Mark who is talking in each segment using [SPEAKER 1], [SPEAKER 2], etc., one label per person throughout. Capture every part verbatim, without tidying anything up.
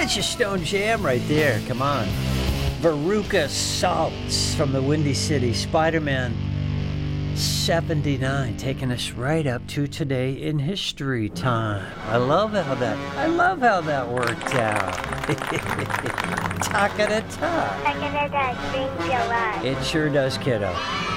[SPEAKER 1] That's your Stone Jam right there. Come on. Veruca Saltz from the Windy City. Spider-Man seventy-nine, taking us right up to today in history time. I love how that, I love how that worked out. Talk at a talk.
[SPEAKER 2] Talk at a talk brings you alive.
[SPEAKER 1] It sure does, kiddo.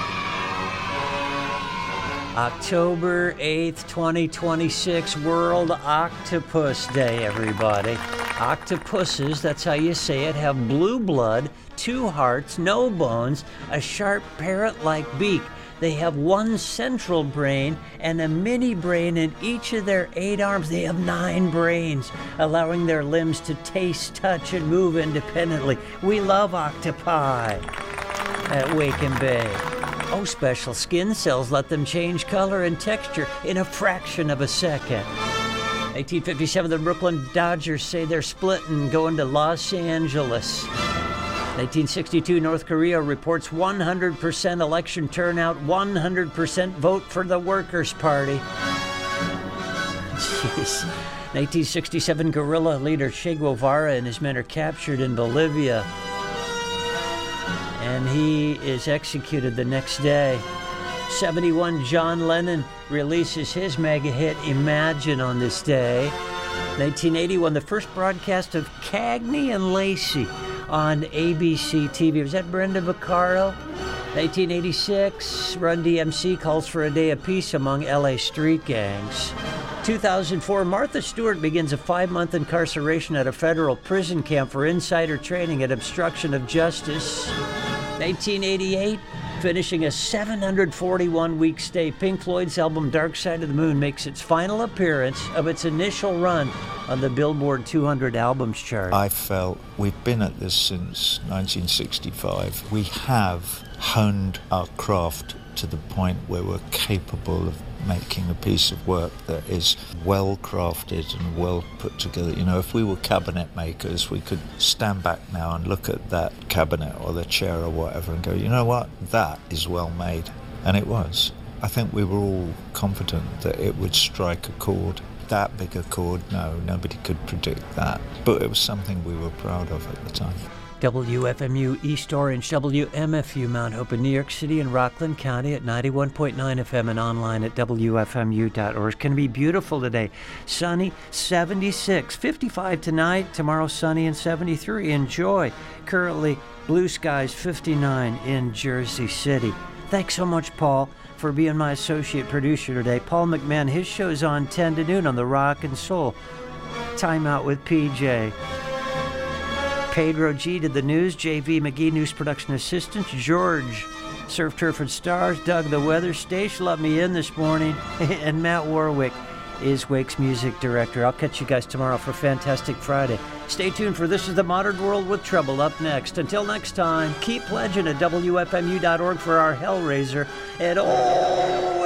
[SPEAKER 1] October eighth, twenty twenty-six, World Octopus Day, everybody. Octopuses, that's how you say it, have blue blood, two hearts, no bones, a sharp parrot-like beak. They have one central brain and a mini brain in each of their eight arms. They have nine brains, allowing their limbs to taste, touch, and move independently. We love octopi at Wake and Bake. Oh, special skin cells let them change color and texture in a fraction of a second. eighteen fifty-seven, the Brooklyn Dodgers say they're splitting, going to Los Angeles. nineteen sixty-two, North Korea reports one hundred percent election turnout, one hundred percent vote for the Workers' Party. Jeez. nineteen sixty-seven, guerrilla leader Che Guevara and his men are captured in Bolivia. And he is executed the next day. seventy-one, John Lennon releases his mega hit Imagine on this day. nineteen eighty-one, the first broadcast of Cagney and Lacey on A B C T V. Was that Brenda Vaccaro? nineteen eighty-six, Run D M C calls for a day of peace among L A street gangs. two thousand four, Martha Stewart begins a five-month incarceration at a federal prison camp for insider trading and obstruction of justice. nineteen eighty-eight, finishing a seven hundred forty-one week stay, Pink Floyd's album Dark Side of the Moon makes its final appearance of its initial run on the Billboard two hundred albums chart.
[SPEAKER 3] I felt we've been at this since nineteen sixty-five. We have honed our craft to the point where we're capable of making a piece of work that is well crafted and well put together. You know, if we were cabinet makers, we could stand back now and look at that cabinet or the chair or whatever and go, you know what, that is well made. And it was. I think we were all confident that it would strike a chord. That big a chord, no, nobody could predict that. But it was something we were proud of at the time.
[SPEAKER 1] W F M U East Orange, W M F U Mount Hope in New York City and Rockland County at ninety-one point nine F M and online at W F M U dot org. It's going to be beautiful today. Sunny, seventy-six, fifty-five tonight, tomorrow sunny and seventy-three. Enjoy. Currently blue skies, fifty-nine in Jersey City. Thanks so much, Paul, for being my associate producer today. Paul McMahon, his show's on ten to noon on the Rock and Soul. Time Out with P J. Pedro G. did the news. J V. McGee, news production assistant. George, Surf, Turf, and Stars. Doug, the weather station, let me in this morning. And Matt Warwick is Wake's music director. I'll catch you guys tomorrow for Fantastic Friday. Stay tuned for This is the Modern World with Trouble up next. Until next time, keep pledging at W F M U dot org for our Hellraiser. And oh...